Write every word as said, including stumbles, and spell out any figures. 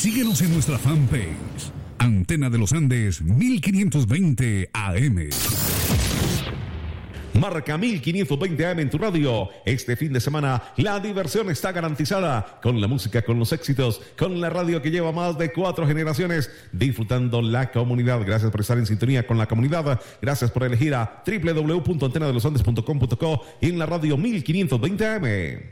Síguenos en nuestra fanpage, Antena de los Andes mil quinientos veinte A M. Marca mil quinientos veinte A M en tu radio. Este fin de semana la diversión está garantizada con la música, con los éxitos, con la radio que lleva más de cuatro generaciones disfrutando la comunidad. Gracias por estar en sintonía con la comunidad. Gracias por elegir a doble u doble u doble u punto antena de los andes punto com punto co en la radio mil quinientos veinte A M.